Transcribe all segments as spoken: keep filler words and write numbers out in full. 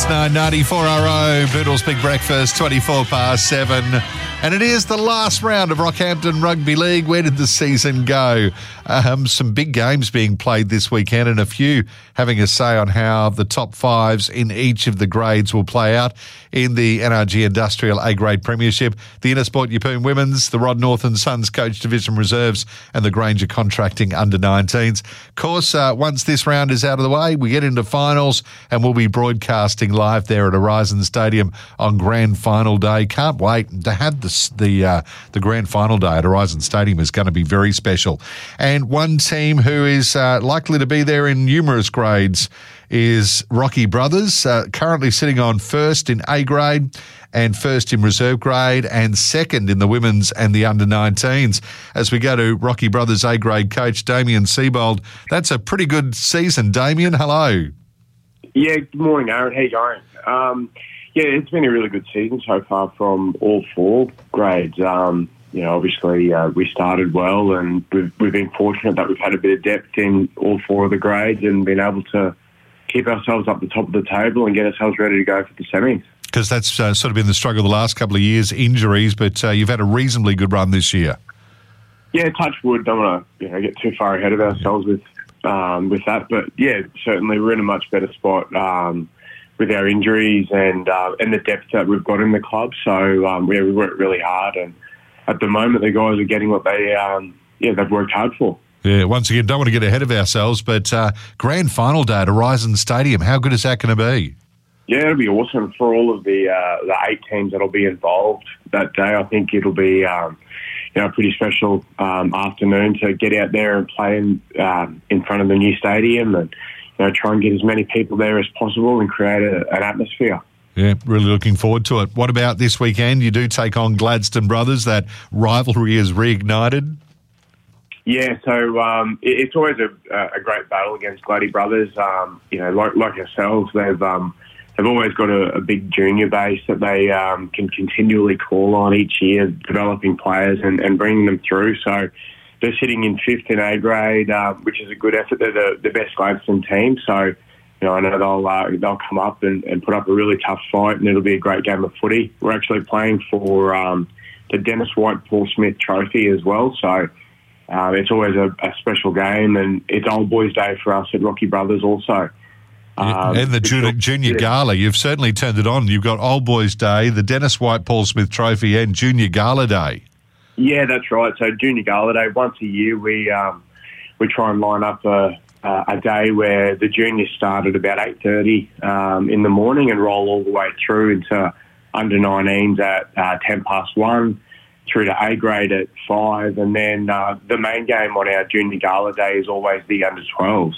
nine ninety-four R O, Boodle's Big Breakfast, twenty-four past seven. And it is the last round of Rockhampton Rugby League. Where did the season go? Um, some big games being played this weekend and a few having a say on how the top fives in each of the grades will play out in the N R G Industrial A-Grade Premiership, the Intersport Yeppoon Women's, the Rod North and Sons Coach Division Reserves and the Granger Contracting Under nineteens. Of course, uh, once this round is out of the way, we get into finals and we'll be broadcasting live there at Horizon Stadium on Grand Final Day. Can't wait to have the the uh, the Grand Final Day at Horizon Stadium is going to be very special. And one team who is uh, likely to be there in numerous grades is Rocky Brothers, uh, currently sitting on first in A grade and first in reserve grade and second in the women's and the under nineteens. As we go to Rocky Brothers A grade coach Damien Seibold, that's a pretty good season. Damien, hello. Yeah, good morning, Aaron. How you going? Um, yeah, it's been a really good season so far from all four grades. Um, you know, obviously uh, we started well and we've, we've been fortunate that we've had a bit of depth in all four of the grades and been able to keep ourselves up the top of the table and get ourselves ready to go for the semis. Because that's uh, sort of been the struggle the last couple of years, injuries, but uh, you've had a reasonably good run this year. Yeah, touch wood. Don't want to you know, get too far ahead of ourselves with um, with that, but yeah, certainly we're in a much better spot um, with our injuries and uh, and the depth that we've got in the club. So um, we, we worked really hard, and at the moment the guys are getting what they um, yeah they've worked hard for. Yeah, once again, don't want to get ahead of ourselves, but uh, Grand Final Day at Horizon Stadium, how good is that going to be? Yeah, it'll be awesome for all of the uh, the eight teams that'll be involved that day. I think it'll be um, you know a pretty special um, afternoon to get out there and play in um, in front of the new stadium and you know try and get as many people there as possible and create a, an atmosphere. Yeah, really looking forward to it. What about this weekend? You do take on Gladstone Brothers. That rivalry is reignited. Yeah, so um, it, it's always a, a great battle against Gladdy Brothers. Um, you know, like like ourselves, they've um, they've always got a, a big junior base that they um, can continually call on each year, developing players and, and bringing them through. So they're sitting in fifth in A grade, uh, which is a good effort. They're the, the best Gladstone team, so you know I know they'll uh, they'll come up and, and put up a really tough fight, and it'll be a great game of footy. We're actually playing for um, the Dennis White Paul Smith Trophy as well, so. Uh, it's always a, a special game, and it's Old Boys Day for us at Rocky Brothers also. Um, and the junior, junior yeah. Gala, you've certainly turned it on. You've got Old Boys Day, the Dennis White Paul Smith Trophy, and Junior Gala Day. Yeah, that's right. So Junior Gala Day, once a year, we um, we try and line up a, a day where the juniors start at about eight thirty um, in the morning and roll all the way through into under nineteens at uh, ten past one. Through to A grade at five, and then uh, the main game on our Junior Gala Day is always the under twelves.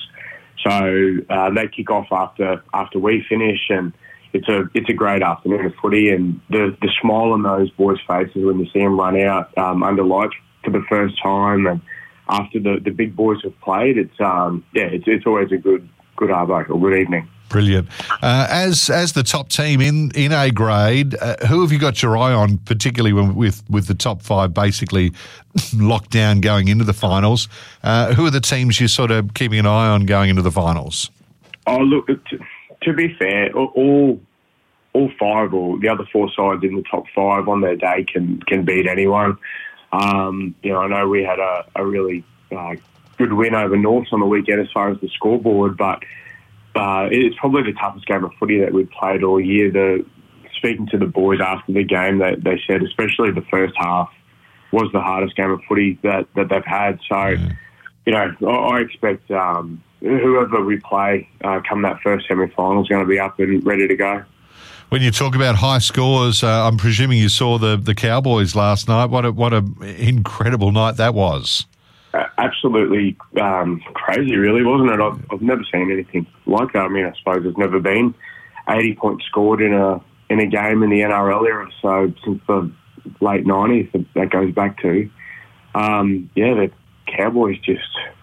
So uh, they kick off after after we finish, and it's a it's a great afternoon of footy. And the the smile on those boys' faces when you see them run out um, under lights for the first time, and after the, the big boys have played, it's um yeah it's it's always a good good arvo or good evening. Brilliant. Uh, as as the top team in, in A grade, uh, who have you got your eye on, particularly when, with, with the top five basically locked down going into the finals? Uh, who are the teams you're sort of keeping an eye on going into the finals? Oh, look, to, to be fair, all all five or the other four sides in the top five on their day can, can beat anyone. Um, you know, I know we had a, a really uh, good win over North on the weekend as far as the scoreboard, but Uh, it's probably the toughest game of footy that we've played all year. The, speaking to the boys after the game, they, they said especially the first half was the hardest game of footy that, that they've had. So, mm. you know, I, I expect um, whoever we play uh, come that first semi-final is going to be up and ready to go. When you talk about high scores, uh, I'm presuming you saw the, the Cowboys last night. What a, what a incredible night that was. Uh, absolutely um, crazy, really, wasn't it? I've, I've never seen anything like that. I mean, I suppose there's never been eighty points scored in a in a game in the N R L era, so since the late nineties that goes back to. Um, yeah, the Cowboys just,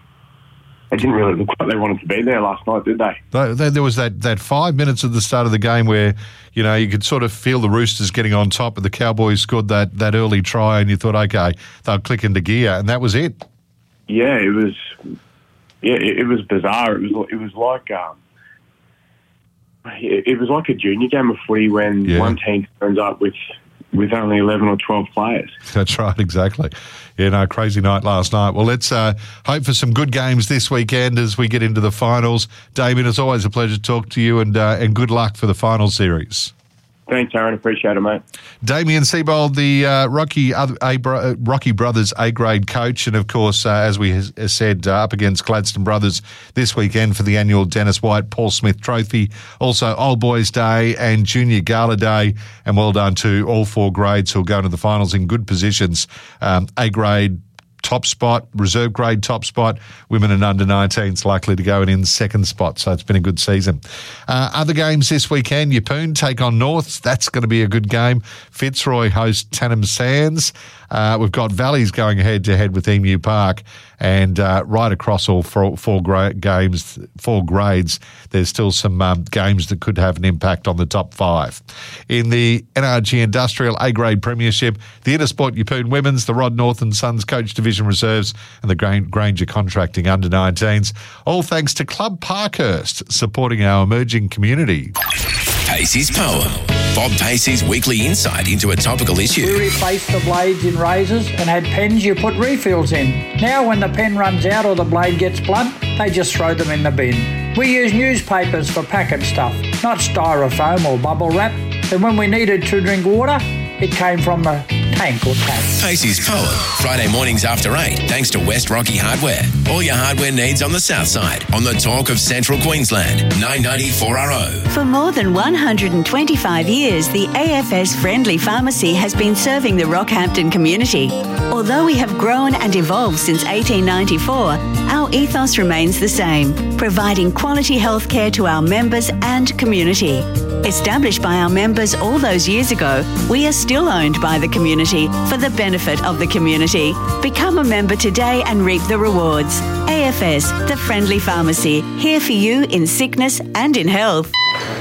they didn't really look like they wanted to be there last night, did they? There was that, that five minutes at the start of the game where, you know, you could sort of feel the Roosters getting on top, but the Cowboys scored that, that early try and you thought, okay, they'll click into gear, and that was it. Yeah, it was. Yeah, it, it was bizarre. It was. It was like. Um, it, it was like a junior game of footy when Yeah. one team turns up with with only eleven or twelve players. That's right, exactly. Yeah, no, crazy night last night. Well, let's uh, hope for some good games this weekend as we get into the finals. Damien, it's always a pleasure to talk to you, and uh, and good luck for the final series. Thanks, Aaron. Appreciate it, mate. Damien Seibold, the uh, Rocky uh, A, Bro- Rocky Brothers A-grade coach, and of course, uh, as we has, has said, uh, up against Gladstone Brothers this weekend for the annual Dennis White Paul Smith Trophy. Also, Old Boys Day and Junior Gala Day, and well done to all four grades who will go into the finals in good positions. Um, A-grade top spot, reserve grade top spot, women and under nineteens likely to go in in second spot. So it's been a good season. Uh, other games this weekend, Yeppoon take on Norths. That's going to be a good game. Fitzroy host Tannum Sands. Uh, we've got Valleys going head to head with Emu Park, and uh, right across all four, four gra- games, four grades, there's still some um, games that could have an impact on the top five. In the N R G Industrial A-grade Premiership, the Intersport Yeppoon Women's, the Rod North and Sons Coach Division Reserves, and the Granger Contracting under nineteens. All thanks to Club Parkhurst, supporting our emerging community. Pacey's Poem. Bob Pacey's weekly insight into a topical issue. We replaced the blades in razors and had pens you put refills in. Now when the pen runs out or the blade gets blunt, they just throw them in the bin. We use newspapers for packing stuff, not styrofoam or bubble wrap. And when we needed to drink water, it came from the tank or tap. Pacey's Poem. Friday mornings after eight, thanks to West Rocky Hardware. All your hardware needs on the south side. On the talk of Central Queensland. nine ninety-four R O. For more than one hundred twenty-five years, the A F S Friendly Pharmacy has been serving the Rockhampton community. Although we have grown and evolved since eighteen ninety-four, our ethos remains the same, providing quality healthcare to our members and community. Established by our members all those years ago, we are still owned by the community for the benefit of the community. Become a member today and reap the rewards. A F S, the Friendly Pharmacy, here for you in sickness and in health.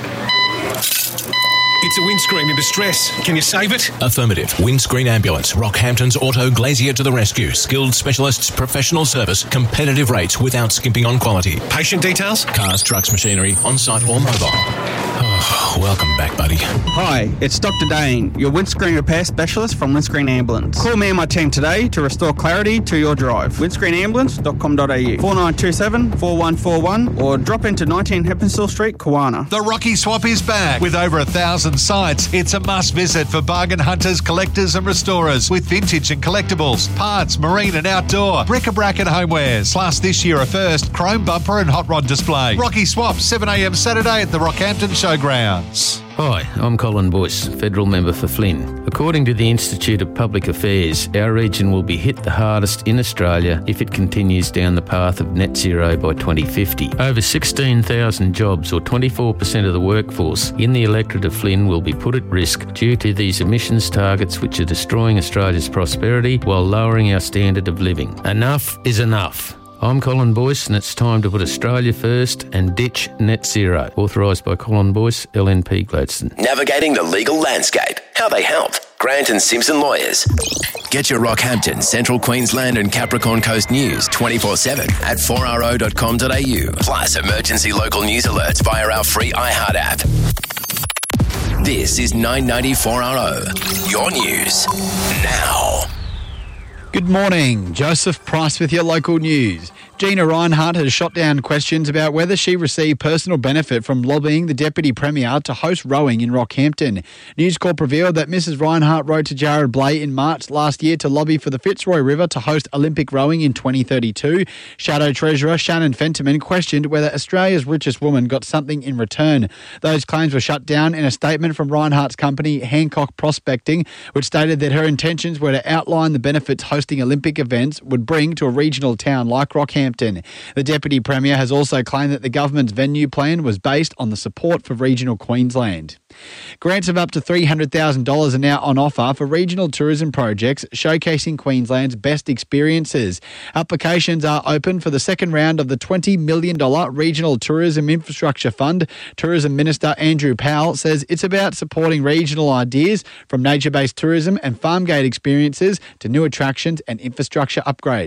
It's a windscreen in distress. Can you save it? Affirmative. Windscreen Ambulance. Rockhampton's Auto Glazier to the rescue. Skilled specialists, professional service, competitive rates without skimping on quality. Patient details? Cars, trucks, machinery, on-site or mobile. Oh, welcome back, buddy. Hi, it's Doctor Dane, your windscreen repair specialist from Windscreen Ambulance. Call me and my team today to restore clarity to your drive. windscreen ambulance dot com dot a u, four nine two seven, four one four one, or drop into nineteen Heppenstall Street, Kawana. The Rocky Swap is back. With over a thousand sites, it's a must visit for bargain hunters, collectors and restorers with vintage and collectibles, parts, marine and outdoor, bric-a-brac and homewares. Plus this year a first, chrome bumper and hot rod display. Rocky Swap, seven a m Saturday at the Rockhampton Showgrounds. Hi, I'm Colin Boyce, Federal Member for Flynn. According to the Institute of Public Affairs, our region will be hit the hardest in Australia if it continues down the path of net zero by twenty fifty. Over sixteen thousand jobs, or twenty-four percent of the workforce in the electorate of Flynn, will be put at risk due to these emissions targets which are destroying Australia's prosperity while lowering our standard of living. Enough is enough. I'm Colin Boyce, and it's time to put Australia first and ditch net zero. Authorised by Colin Boyce, L N P Gladstone. Navigating the legal landscape. How they help. Grant and Simpson Lawyers. Get your Rockhampton, Central Queensland and Capricorn Coast news twenty-four seven at four r o dot com dot a u. Plus emergency local news alerts via our free iHeart app. This is nine ninety-four R O. Your news now. Good morning, Joseph Price with your local news. Gina Rinehart has shot down questions about whether she received personal benefit from lobbying the Deputy Premier to host rowing in Rockhampton. News Corp revealed that Missus Rinehart wrote to Jared Blay in March last year to lobby for the Fitzroy River to host Olympic rowing in twenty thirty-two. Shadow Treasurer Shannon Fentiman questioned whether Australia's richest woman got something in return. Those claims were shut down in a statement from Rinehart's company Hancock Prospecting, which stated that her intentions were to outline the benefits hosting Olympic events would bring to a regional town like Rockhampton. The Deputy Premier has also claimed that the government's venue plan was based on the support for regional Queensland. Grants of up to three hundred thousand dollars are now on offer for regional tourism projects showcasing Queensland's best experiences. Applications are open for the second round of the twenty million dollars Regional Tourism Infrastructure Fund. Tourism Minister Andrew Powell says it's about supporting regional ideas from nature-based tourism and farm gate experiences to new attractions and infrastructure upgrades.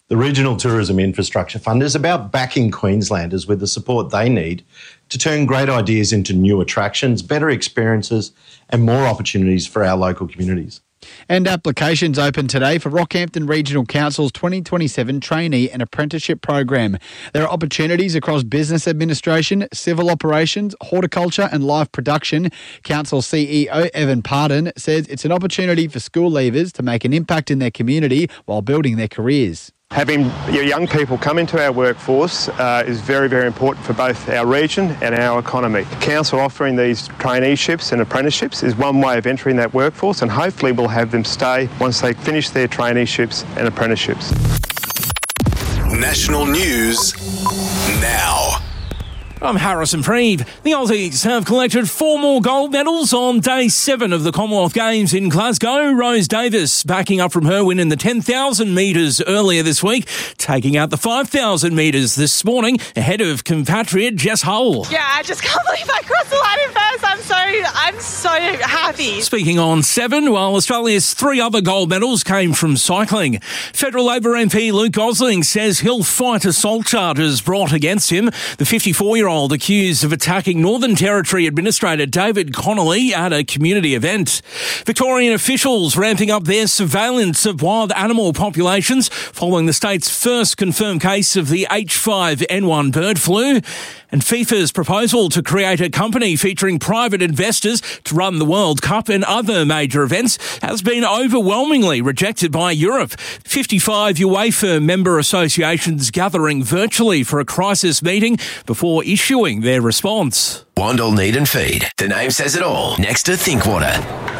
The Regional Tourism Infrastructure Fund is about backing Queenslanders with the support they need to turn great ideas into new attractions, better experiences and more opportunities for our local communities. And applications open today for Rockhampton Regional Council's twenty twenty-seven Trainee and Apprenticeship Program. There are opportunities across business administration, civil operations, horticulture and live production. Council C E O Evan Pardon says it's an opportunity for school leavers to make an impact in their community while building their careers. Having your young people come into our workforce uh, is very, very important for both our region and our economy. Council offering these traineeships and apprenticeships is one way of entering that workforce, and hopefully we'll have them stay once they finish their traineeships and apprenticeships. National news now. I'm Harrison Preeve. The Aussies have collected four more gold medals on day seven of the Commonwealth Games in Glasgow. Rose Davis backing up from her win in the ten thousand metres earlier this week, taking out the five thousand metres this morning ahead of compatriot Jess Hull. Yeah, I just can't believe I crossed the line in first. I'm so, I'm so happy. Speaking on seven, while Australia's three other gold medals came from cycling. Federal Labor M P Luke Gosling says he'll fight assault charges brought against him. The fifty-four-year-old accused of attacking Northern Territory Administrator David Connolly at a community event. Victorian officials ramping up their surveillance of wild animal populations following the state's first confirmed case of the H five N one bird flu. And FIFA's proposal to create a company featuring private investors to run the World Cup and other major events has been overwhelmingly rejected by Europe. fifty-five UEFA member associations gathering virtually for a crisis meeting before issuing their response. Wandle Need and Feed. The name says it all. Next to Thinkwater.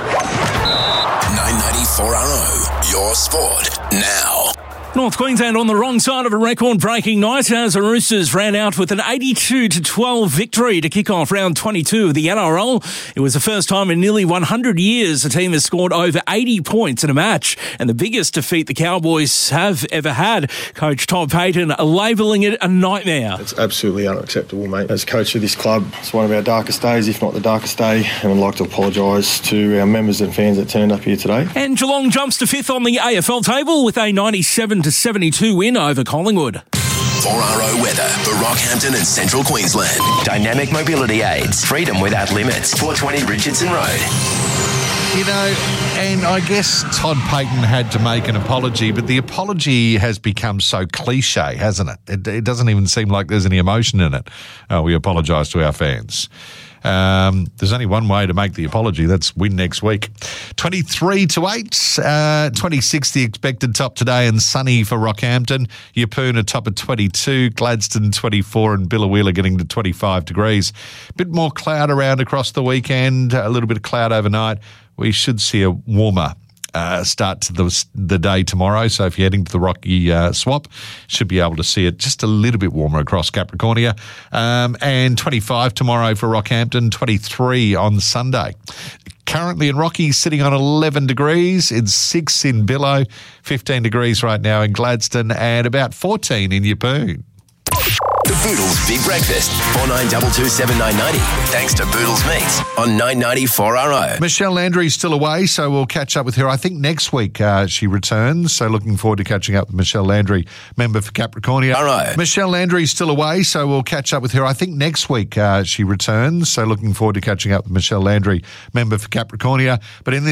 nine ninety-four R O. Your sport now. North Queensland on the wrong side of a record-breaking night as the Roosters ran out with an eighty-two to twelve victory to kick off round twenty-two of the N R L. It was the first time in nearly one hundred years a team has scored over eighty points in a match, and the biggest defeat the Cowboys have ever had. Coach Todd Payton labelling it a nightmare. It's absolutely unacceptable, mate. As coach of this club, it's one of our darkest days, if not the darkest day, and I'd like to apologise to our members and fans that turned up here today. And Geelong jumps to fifth on the A F L table with a ninety-seven to seventy-two win over Collingwood. four R O weather for Rockhampton and Central Queensland. Dynamic mobility aids. Freedom without limits. four twenty Richardson Road. You know, and I guess Todd Payton had to make an apology, but the apology has become so cliche, hasn't it? It, it doesn't even seem like there's any emotion in it. Oh, we apologise to our fans. Um, there's only one way to make the apology. That's win next week. twenty-three to eight. Uh, twenty-six the expected top today and sunny for Rockhampton. Yeppoon a top of twenty-two. Gladstone twenty-four and Biloela getting to twenty-five degrees. A bit more cloud around across the weekend. A little bit of cloud overnight. We should see a warmer Uh, start to the, the day tomorrow. So if you're heading to the Rocky uh, Swap, should be able to see it just a little bit warmer across Capricornia. Um, and twenty-five tomorrow for Rockhampton, twenty-three on Sunday. Currently in Rocky, sitting on eleven degrees. It's six in Billow, fifteen degrees right now in Gladstone, and about fourteen in Yeppoon. The Boodles Big Breakfast, four nine two two seven nine nine zero. Thanks to Boodles Meats on nine ninety-four R O. Michelle Landry's still away, so we'll catch up with her. I think next week uh, she returns, so looking forward to catching up with Michelle Landry, member for Capricornia. R O. Michelle Landry's still away, so we'll catch up with her. I think next week uh, she returns, so looking forward to catching up with Michelle Landry, member for Capricornia. But in this